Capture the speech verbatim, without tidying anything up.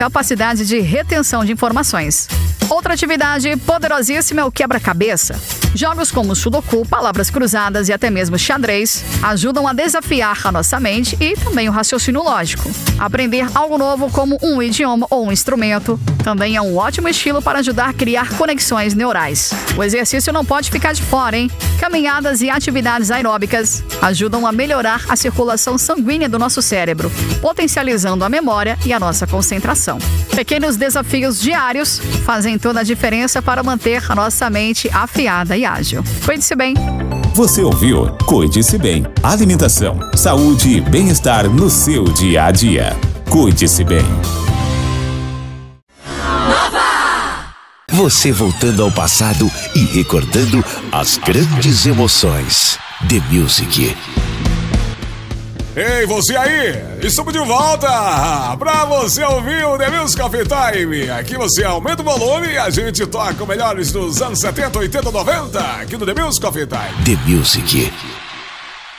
capacidade de retenção de informações. Outra atividade poderosíssima é o quebra-cabeça. Jogos como Sudoku, palavras cruzadas e até mesmo xadrez ajudam a desafiar a nossa mente e também o raciocínio lógico. Aprender algo novo como um idioma ou um instrumento também é um ótimo estilo para ajudar a criar conexões neurais. O exercício não pode ficar de fora, hein? Caminhadas e atividades aeróbicas ajudam a melhorar a circulação sanguínea do nosso cérebro, potencializando a memória e a nossa concentração. Pequenos desafios diários fazem toda a diferença para manter a nossa mente afiada e ágil. Cuide-se bem. Você ouviu Cuide-se Bem. Alimentação, saúde e bem-estar no seu dia a dia. Cuide-se bem. Você voltando ao passado e recordando as grandes emoções. The Music. Ei, você aí! Estamos de volta pra você ouvir o The Music Coffee Time. Aqui você aumenta o volume e a gente toca o melhores dos anos setenta, oitenta, noventa aqui no The Music Coffee Time. The Music.